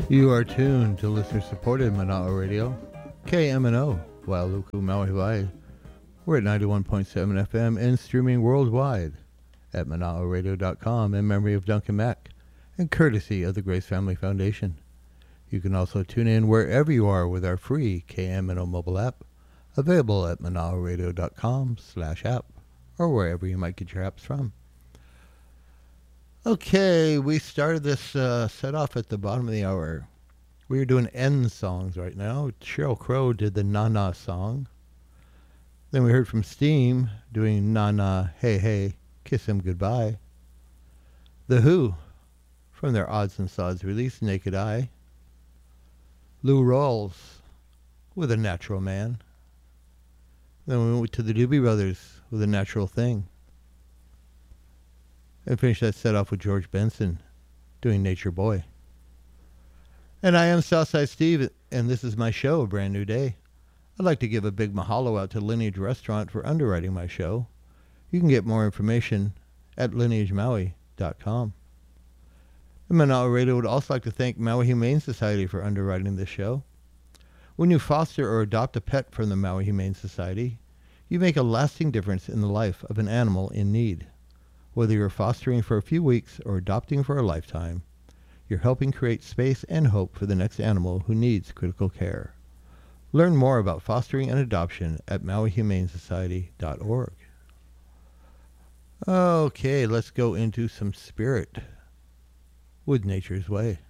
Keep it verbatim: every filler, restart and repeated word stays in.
You are tuned to listener-supported Mana'a Radio, K M N O, Wailuku, Maui, Hawaii. We're at ninety-one point seven F M and streaming worldwide at mana'a radio dot com in memory of Duncan Mack and courtesy of the Grace Family Foundation. You can also tune in wherever you are with our free K M N O mobile app, available at mana'a radio dot com slash app, or wherever you might get your apps from. Okay, we started this uh, set off at the bottom of the hour. We are doing end songs right now. Sheryl Crow did the Na Na song. Then we heard from Steam doing Na Na, Hey Hey, Kiss Him Goodbye. The Who, from their Odds and Sods release, Naked Eye. Lou Rawls with A Natural Man. Then we went to the Doobie Brothers with A Natural Thing. And finished that set off with George Benson doing Nature Boy. And I am Southside Steve, and this is my show, A Brand New Day. I'd like to give a big mahalo out to Lineage Restaurant for underwriting my show. You can get more information at lineage maui dot com. And Mana'a Radio would also like to thank Maui Humane Society for underwriting this show. When you foster or adopt a pet from the Maui Humane Society, you make a lasting difference in the life of an animal in need. Whether you're fostering for a few weeks or adopting for a lifetime, you're helping create space and hope for the next animal who needs critical care. Learn more about fostering and adoption at maui humane society dot org. Okay, let's go into some spirit with Nature's Way.